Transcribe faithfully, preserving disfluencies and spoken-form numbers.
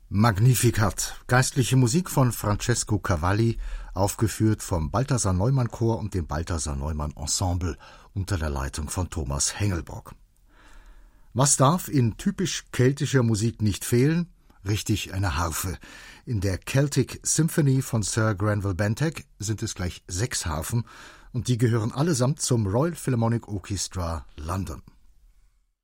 Magnificat, geistliche Musik von Francesco Cavalli, aufgeführt vom Balthasar Neumann Chor und dem Balthasar Neumann Ensemble unter der Leitung von Thomas Hengelbock. Was darf in typisch keltischer Musik nicht fehlen? Richtig, eine Harfe. In der Celtic Symphony von Sir Granville Bentinck sind es gleich sechs Harfen und die gehören allesamt zum Royal Philharmonic Orchestra London.